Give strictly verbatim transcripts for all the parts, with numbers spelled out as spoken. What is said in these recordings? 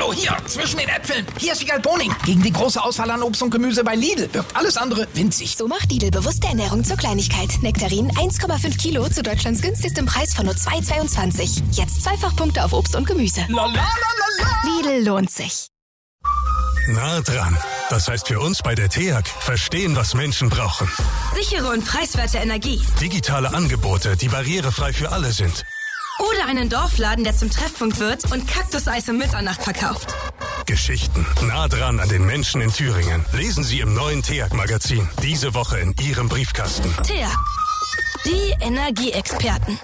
Hallo, hier, zwischen den Äpfeln. Hier ist Wiegald Boning. Gegen die große Auswahl an Obst und Gemüse bei Lidl wirkt alles andere winzig. So macht Lidl bewusste Ernährung zur Kleinigkeit. Nektarinen eins Komma fünf Kilo zu Deutschlands günstigstem Preis von nur zwei Komma zweiundzwanzig. Jetzt Zweifachpunkte auf Obst und Gemüse. La, la, la, la, la. Lidl lohnt sich. Nah dran. Das heißt für uns bei der T E A G, verstehen, was Menschen brauchen. Sichere und preiswerte Energie. Digitale Angebote, die barrierefrei für alle sind. Oder einen Dorfladen, der zum Treffpunkt wird und Kaktuseis um Mitternacht verkauft. Geschichten nah dran an den Menschen in Thüringen. Lesen Sie im neuen T E A G-Magazin. Diese Woche in Ihrem Briefkasten. T E A G. Die Energieexperten.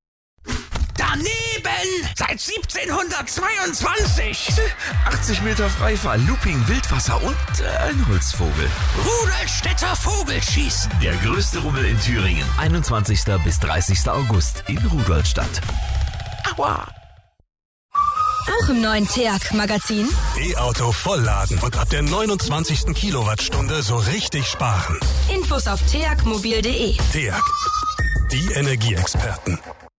Daneben! Seit siebzehnhundertzweiundzwanzig! achtzig Meter Freifall, Looping, Wildwasser und äh, ein Holzvogel. Rudolstädter Vogelschießen! Der größte Rummel in Thüringen. einundzwanzigsten bis dreißigsten August in Rudolstadt. Aua! Auch im neuen T E A G-Magazin. E-Auto vollladen und ab der neunundzwanzigsten Kilowattstunde so richtig sparen. Infos auf t a g mobil punkt d e. T E A G. Die Energieexperten.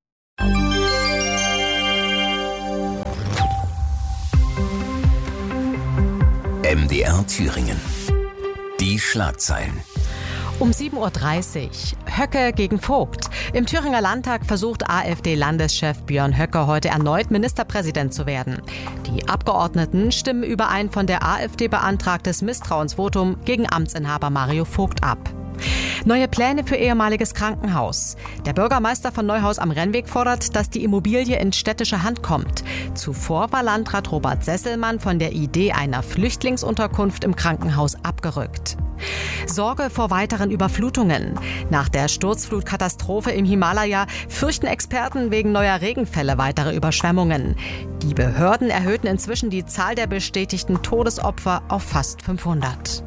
M D R Thüringen. Die Schlagzeilen. Um sieben Uhr dreißig. Höcke gegen Vogt. Im Thüringer Landtag versucht AfD-Landeschef Björn Höcke heute erneut Ministerpräsident zu werden. Die Abgeordneten stimmen über ein von der AfD beantragtes Misstrauensvotum gegen Amtsinhaber Mario Vogt ab. Neue Pläne für ehemaliges Krankenhaus. Der Bürgermeister von Neuhaus am Rennweg fordert, dass die Immobilie in städtische Hand kommt. Zuvor war Landrat Robert Sesselmann von der Idee einer Flüchtlingsunterkunft im Krankenhaus abgerückt. Sorge vor weiteren Überflutungen. Nach der Sturzflutkatastrophe im Himalaya fürchten Experten wegen neuer Regenfälle weitere Überschwemmungen. Die Behörden erhöhten inzwischen die Zahl der bestätigten Todesopfer auf fast fünfhundert.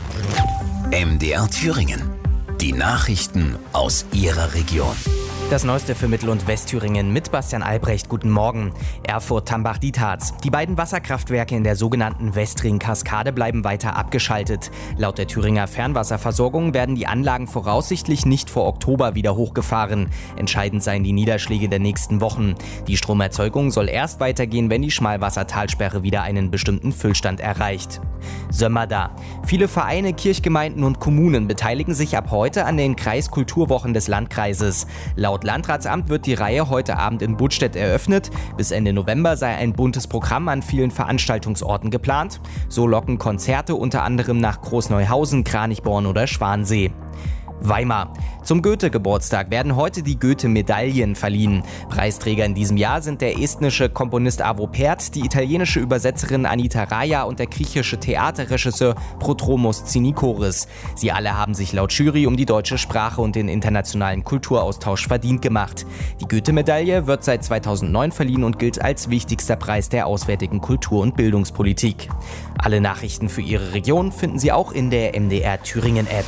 M D R Thüringen. Die Nachrichten aus Ihrer Region. Das Neueste für Mittel- und Westthüringen mit Bastian Albrecht. Guten Morgen. Erfurt-Tambach-Dietharz. Die beiden Wasserkraftwerke in der sogenannten Westring-Kaskade bleiben weiter abgeschaltet. Laut der Thüringer Fernwasserversorgung werden die Anlagen voraussichtlich nicht vor Oktober wieder hochgefahren. Entscheidend seien die Niederschläge der nächsten Wochen. Die Stromerzeugung soll erst weitergehen, wenn die Schmalwassertalsperre wieder einen bestimmten Füllstand erreicht. Sömmerda. Viele Vereine, Kirchgemeinden und Kommunen beteiligen sich ab heute an den Kreiskulturwochen des Landkreises. Laut Landratsamt wird die Reihe heute Abend in Budstedt eröffnet. Bis Ende November sei ein buntes Programm an vielen Veranstaltungsorten geplant. So locken Konzerte unter anderem nach Großneuhausen, Kranichborn oder Schwansee. Weimar. Zum Goethe-Geburtstag werden heute die Goethe-Medaillen verliehen. Preisträger in diesem Jahr sind der estnische Komponist Arvo Pärt, die italienische Übersetzerin Anita Raja und der griechische Theaterregisseur Prodromos Tsinikoris. Sie alle haben sich laut Jury um die deutsche Sprache und den internationalen Kulturaustausch verdient gemacht. Die Goethe-Medaille wird seit zweitausendneun verliehen und gilt als wichtigster Preis der auswärtigen Kultur- und Bildungspolitik. Alle Nachrichten für Ihre Region finden Sie auch in der M D R Thüringen-App.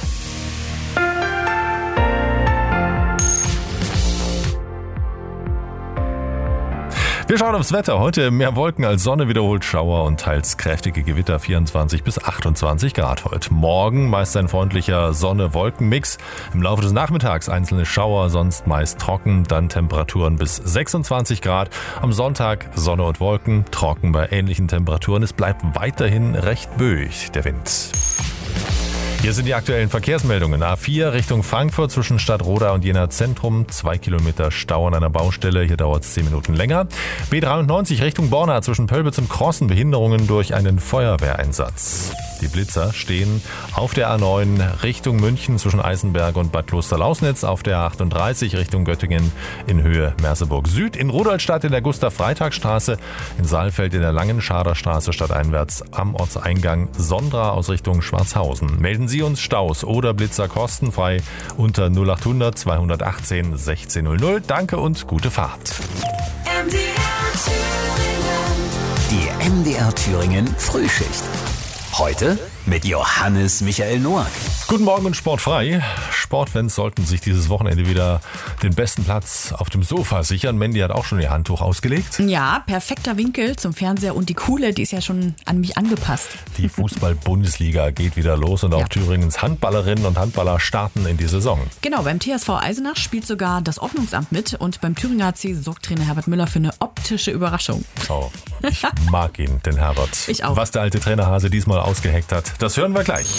Wir schauen aufs Wetter. Heute mehr Wolken als Sonne, wiederholt Schauer und teils kräftige Gewitter, vierundzwanzig bis achtundzwanzig Grad heute. Morgen meist ein freundlicher Sonne-Wolken-Mix. Im Laufe des Nachmittags einzelne Schauer, sonst meist trocken, dann Temperaturen bis sechsundzwanzig Grad. Am Sonntag Sonne und Wolken, trocken bei ähnlichen Temperaturen. Es bleibt weiterhin recht böig, der Wind. Hier sind die aktuellen Verkehrsmeldungen. A vier Richtung Frankfurt zwischen Stadtroda und Jena Zentrum. Zwei Kilometer Stau an einer Baustelle. Hier dauert es zehn Minuten länger. B dreiundneunzig Richtung Borna zwischen Pölbitz und Crossen. Behinderungen durch einen Feuerwehreinsatz. Die Blitzer stehen auf der A neun Richtung München zwischen Eisenberg und Bad Klosterlausnitz. Auf der A achtunddreißig Richtung Göttingen in Höhe Merseburg Süd. In Rudolstadt in der Gustav-Freitag-Straße. In Saalfeld in der Langen-Schader Straße stadteinwärts am Ortseingang Sondra aus Richtung Schwarzhausen. Melden Sie uns Staus oder Blitzer kostenfrei unter null achthundert zweihundertachtzehn sechzehn null null. Danke und gute Fahrt. M D R Thüringen. Die M D R Thüringen Frühschicht. Heute mit Johannes Michael Noack. Guten Morgen und sportfrei. Sportfans sollten sich dieses Wochenende wieder den besten Platz auf dem Sofa sichern. Mandy hat auch schon ihr Handtuch ausgelegt. Ja, perfekter Winkel zum Fernseher und die Kuhle, die ist ja schon an mich angepasst. Die Fußball-Bundesliga geht wieder los und auch Ja. Thüringens Handballerinnen und Handballer starten in die Saison. Genau, beim T S V Eisenach spielt sogar das Ordnungsamt mit und beim Thüringer A C sorgt Trainer Herbert Müller für eine optische Überraschung. Oh, ich mag ihn, den Herbert. Ich auch. Was der alte Trainerhase diesmal ausgeheckt hat, das hören wir gleich.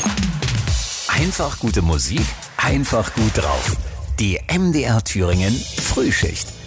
Einfach gute Musik, einfach gut drauf. Die M D R Thüringen Frühschicht.